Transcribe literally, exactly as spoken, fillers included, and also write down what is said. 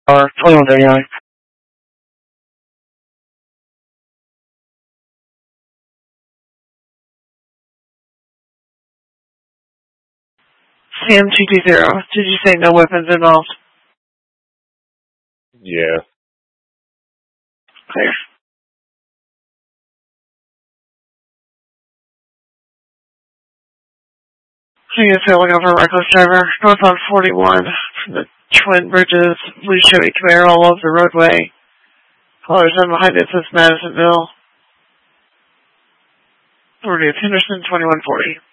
twenty-one thirty-nine. C M two two zero. Did you say no weapons involved? Yeah. Clear. He is sailing over reckless driver, northbound forty-one, from the Twin Bridges, blue Chevy Camaro all over the roadway. Colors on behind it says Madisonville. Authority of Henderson, twenty-one forty.